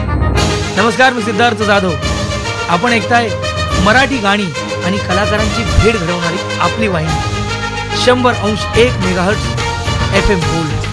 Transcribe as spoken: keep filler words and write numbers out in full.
नमस्कार, मी सिद्धार्थ जाधव. आपण ऐकताय मराठी गाणी आणि कलाकारांची भेट घडवणारी आपली वाहिनी शंभर अंश एक मेगाहर्ट्झ एफ एम गोल्ड.